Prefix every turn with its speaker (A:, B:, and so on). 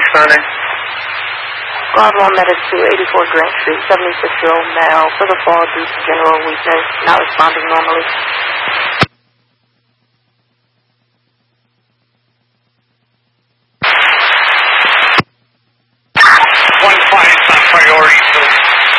A: concerning?
B: Godwin met at 284 Green Street, 76-year-old male, for the fall due to general weakness, not responding normally.